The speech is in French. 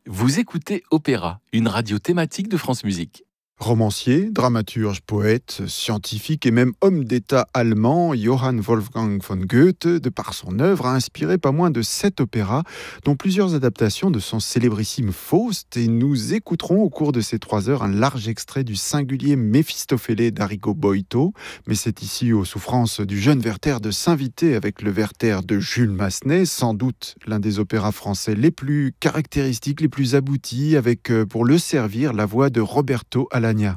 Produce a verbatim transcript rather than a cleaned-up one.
Vous écoutez Opéra, une radio thématique de France Musique. Romancier, dramaturge, poète, scientifique et même homme d'État allemand, Johann Wolfgang von Goethe, de par son œuvre, a inspiré pas moins de sept opéras, dont plusieurs adaptations de son célébrissime Faust. Et nous écouterons au cours de ces trois heures un large extrait du singulier Méphistophélès d'Arrigo Boito. Mais c'est ici aux souffrances du jeune Werther de s'inviter avec le Werther de Jules Massenet, sans doute l'un des opéras français les plus caractéristiques, les plus aboutis, avec euh, pour le servir la voix de Roberto Alagna.